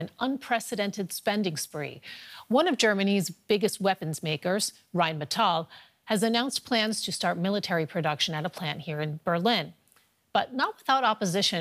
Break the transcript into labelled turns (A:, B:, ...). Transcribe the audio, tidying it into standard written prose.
A: an unprecedented spending spree. One of Germany's biggest weapons makers, Rheinmetall, has announced plans to start military production at a plant here in Berlin, but not without opposition